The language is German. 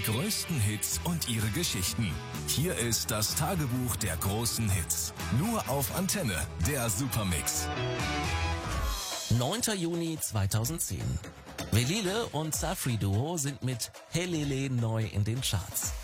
größten Hits und ihre Geschichten. Hier ist das Tagebuch der großen Hits. Nur auf Antenne, der Supermix. 9. Juni 2010. Velile und Safri Duo sind mit Helele neu in den Charts.